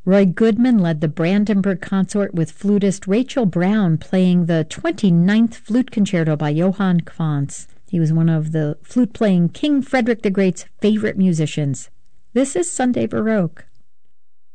Roy Goodman led the Brandenburg Consort with flutist Rachel Brown playing the 29th Flute Concerto by Johann Quantz. He was one of the flute-playing King Frederick the Great's favorite musicians. This is Sunday Baroque.